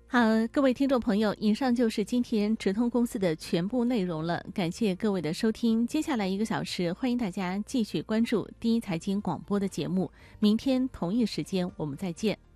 好，各位听众朋友，以上就是今天直通公司的全部内容了，感谢各位的收听。接下来1个小时，欢迎大家继续关注第一财经广播的节目，明天同一时间我们再见。